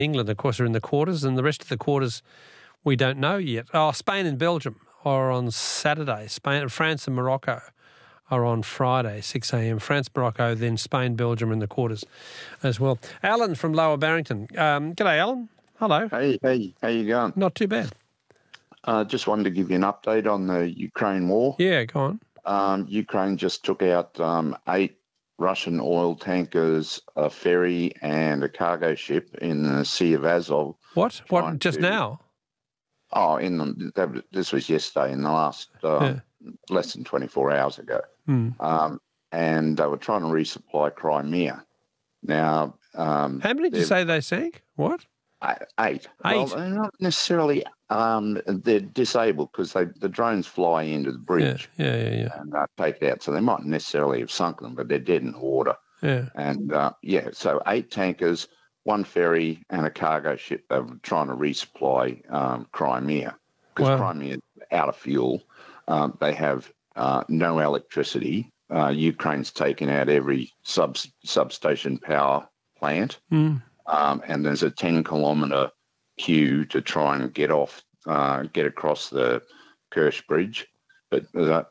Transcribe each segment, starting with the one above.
England, of course, are in the quarters, and the rest of the quarters we don't know yet. Oh, Spain and Belgium are on Saturday. France and Morocco are on Friday, 6 a.m. France, Morocco, then Spain, Belgium in the quarters as well. Alan from Lower Barrington. G'day, Alan. Hello. Hey, how you going? Not too bad. Just wanted to give you an update on the Ukraine war. Yeah, go on. Ukraine just took out 8 Russian oil tankers, a ferry and a cargo ship in the Sea of Azov. What? Just now? Oh, this was yesterday, in the last less than 24 hours ago. And they were trying to resupply Crimea. Now, how many did you say they sank? What? 8. Well, they're not necessarily. They're disabled because the drones fly into the bridge. Yeah. And take it out. So they might necessarily have sunk them, but they're dead in the water. Yeah. And so 8 tankers, 1 ferry, and a cargo ship. They were trying to resupply Crimea because Crimea is out of fuel. They have no electricity. Ukraine's taken out every substation power plant. And there's a 10-kilometre queue to try and get across the Kerch Bridge. But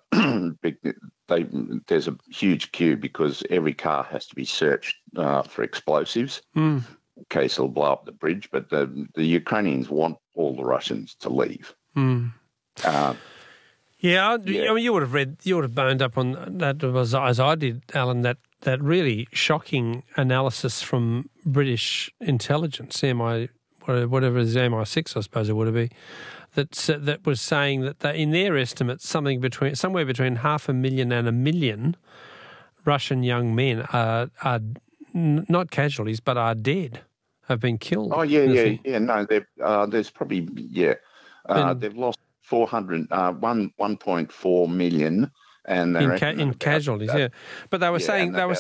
there's a huge queue because every car has to be searched for explosives in case they'll blow up the bridge. But the Ukrainians want all the Russians to leave. I mean, you would have boned up on that as I did, Alan, that really shocking analysis from British intelligence, whatever it is, MI6, I suppose it would be, that was saying that in their estimates, somewhere between 500,000 and 1 million Russian young men are not casualties, but are dead, have been killed. Oh, yeah. No, there's probably, they've lost 1.4 million. And in casualties, but they were saying that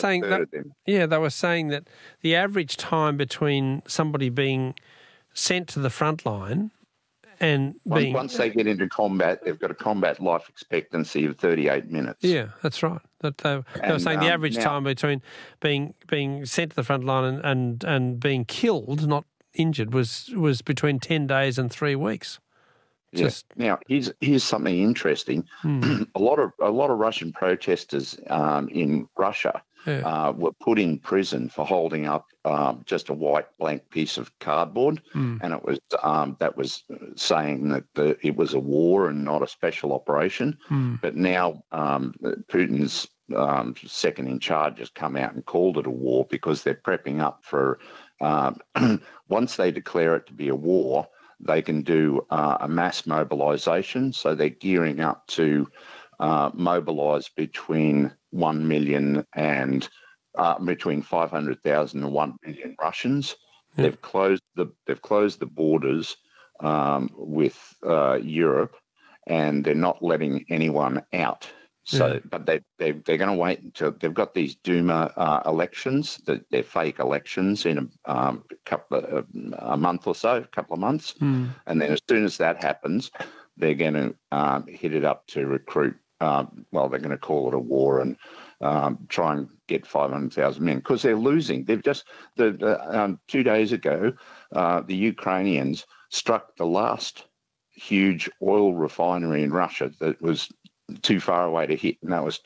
the average time between somebody being sent to the front line and once they get into combat, they've got a combat life expectancy of 38 minutes. Yeah, that's right. That they were saying the average time between being sent to the front line and being killed, not injured, was between 10 days and 3 weeks. Now, here's something interesting. A lot of Russian protesters in Russia were put in prison for holding up just a white blank piece of cardboard, and it was that was saying that it was a war and not a special operation. But now Putin's second in charge has come out and called it a war because they're prepping up for once they declare it to be a war, they can do a mass mobilisation. So they're gearing up to mobilise between 1 million and between 500,000 and 1 million Russians. Yeah. They've closed the borders with Europe, and they're not letting anyone out. So, but they're going to wait until they've got these Duma elections, that they're fake elections in a month or so, a couple of months, and then as soon as that happens, they're going to hit it up to recruit. They're going to call it a war and try and get 500,000 men because they're losing. They've just 2 days ago, the Ukrainians struck the last huge oil refinery in Russia that was too far away to hit, and that was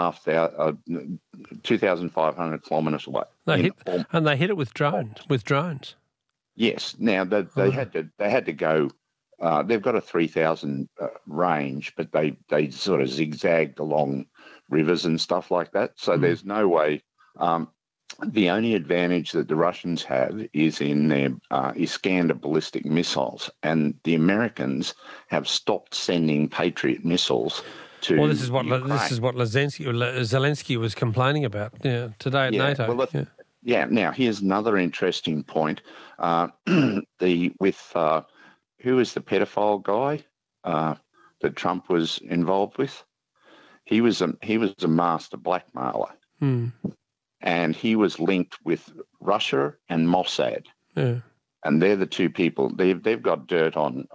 2,500 kilometres away. They hit it with drones. Yes. Now they had to go. They've got a 3,000 range, but they sort of zigzagged along rivers and stuff like that. So there's no way. The only advantage that the Russians have is in their Iskander ballistic missiles, and the Americans have stopped sending Patriot missiles. Well, this is what Zelensky was complaining about today at NATO. Well, Now, here's another interesting point. Who is the pedophile guy that Trump was involved with? He was a master blackmailer, and he was linked with Russia and Mossad. Yeah. And they're the two people. They've got dirt on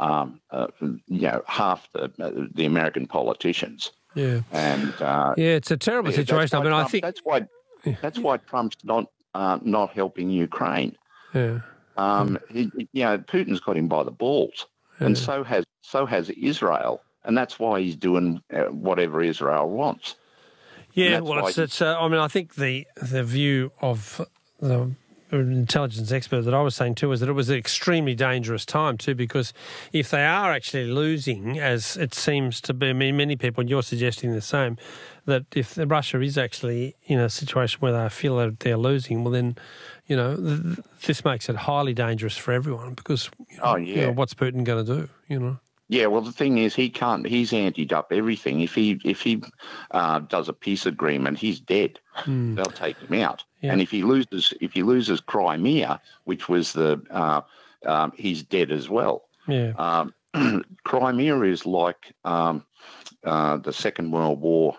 half the American politicians. Yeah, and it's a terrible situation. I think that's why Trump's not helping Ukraine. Yeah, Putin's got him by the balls, and so has Israel, and that's why he's doing whatever Israel wants. Yeah, well, I think the view of the intelligence expert that I was saying too is that it was an extremely dangerous time too, because if they are actually losing, as it seems to be, I mean, many people, and you're suggesting the same, that if Russia is actually in a situation where they feel that they're losing, well then, this makes it highly dangerous for everyone, because what's Putin going to do? Yeah, well, the thing is, he can't. He's anteed up everything. If he does a peace agreement, he's dead. They'll take him out. Yeah. And if he loses Crimea, which was he's dead as well. Yeah. Crimea is like the Second World War.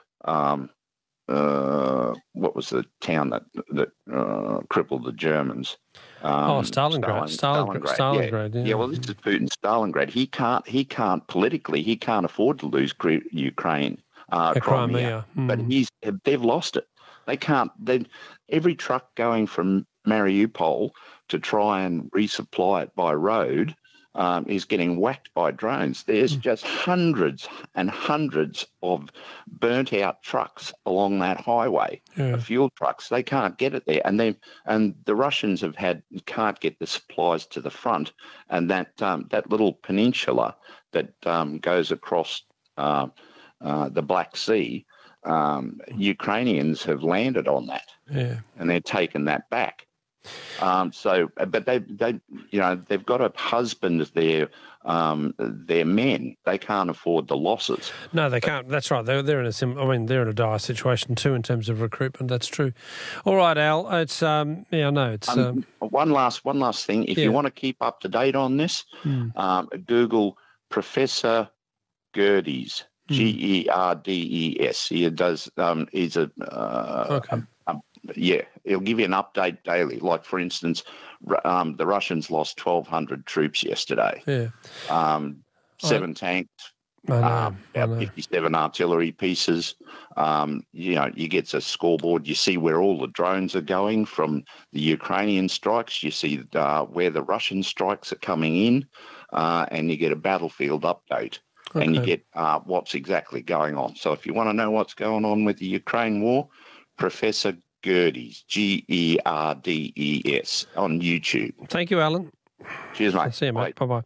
What was the town that crippled the Germans? Stalingrad. Stalingrad. Yeah. Well, this is Putin's Stalingrad. He can't politically. He can't afford to lose Ukraine, Crimea. But they've lost it. They can't. Every truck going from Mariupol to try and resupply it by road is getting whacked by drones. There's just hundreds and hundreds of burnt-out trucks along that highway, fuel trucks. They can't get it there, and the Russians can't get the supplies to the front, and that little peninsula that goes across the Black Sea. Ukrainians have landed on that, and they're taking that back. But they've got to husband their men. They can't afford the losses. No, they can't. That's right. They're in a dire situation too in terms of recruitment. That's true. All right, Al. It's one last thing. If you want to keep up to date on this, Google Professor Gerdes. Gerdes. He does. He's he'll give you an update daily. Like, for instance, the Russians lost 1,200 troops yesterday. Yeah. 7 tanks, about 57 artillery pieces. You get a scoreboard. You see where all the drones are going from the Ukrainian strikes. You see where the Russian strikes are coming in, and you get a battlefield update. Okay. And you get what's exactly going on. So if you want to know what's going on with the Ukraine war, Professor Gerdes, Gerdes, on YouTube. Thank you, Alan. Cheers, mate. I'll see you, mate. Bye-bye.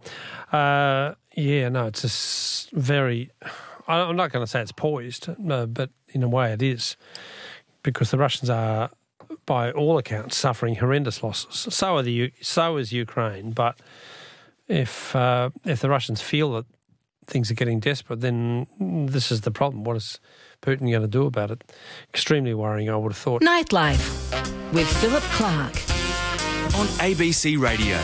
It's a very... I'm not going to say it's poised, but in a way it is, because the Russians are, by all accounts, suffering horrendous losses. So is Ukraine. But if the Russians feel that things are getting desperate, then this is the problem. What is Putin going to do about it? Extremely worrying, I would have thought. Nightlife with Philip Clark on ABC Radio.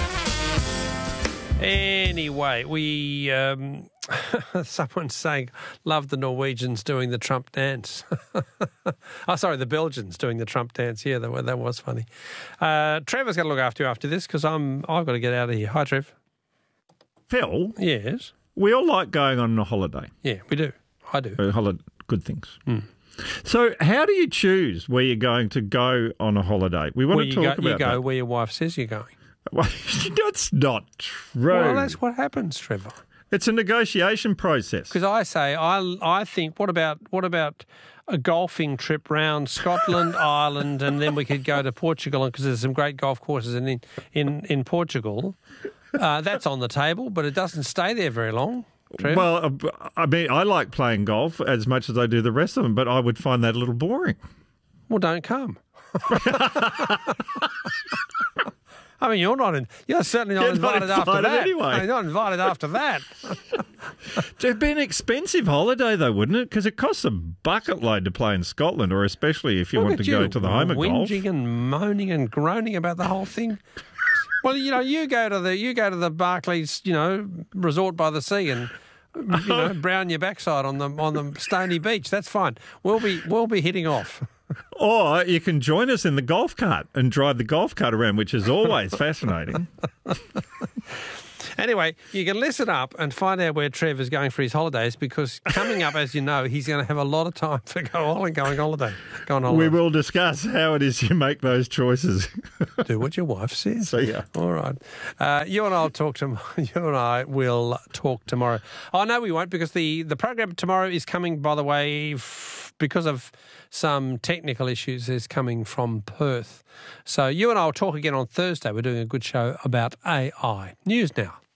Anyway, we someone's saying, love the Norwegians doing the Trump dance. The Belgians doing the Trump dance. Yeah, that was funny. Trevor's going to look after you after this, because I've got to get out of here. Hi, Trev. Phil? Yes? We all like going on a holiday. Yeah, we do. I do. Good things. So how do you choose where you're going to go on a holiday? We want to talk about that. You go where your wife says you're going. Well, that's not true. Well, that's what happens, Trevor. It's a negotiation process. Because I think, what about a golfing trip round Scotland, Ireland, and then we could go to Portugal, because there's some great golf courses in Portugal. That's on the table, but it doesn't stay there very long. Trev? Well, I mean, I like playing golf as much as I do the rest of them, but I would find that a little boring. Well, don't come. I mean, you're certainly not invited after that. Anyway. You're not invited after that. It'd be an expensive holiday, though, wouldn't it? Because it costs a bucket load to play in Scotland, or especially if you want to go to the home of golf. Whinging and moaning and groaning about the whole thing. Well, you go to the Barclays, resort by the sea, and brown your backside on the stony beach. That's fine. We'll be hitting off. Or you can join us in the golf cart and drive the golf cart around, which is always fascinating. Anyway, you can listen up and find out where Trevor's going for his holidays, because coming up, as you know, he's going to have a lot of time for going on holiday. We will discuss how it is you make those choices. Do what your wife says. See ya. All right. You and I will talk tomorrow. Oh, no, we won't, because the program tomorrow is coming, by the way, because of some technical issues, is coming from Perth. So you and I will talk again on Thursday. We're doing a good show about AI. News now.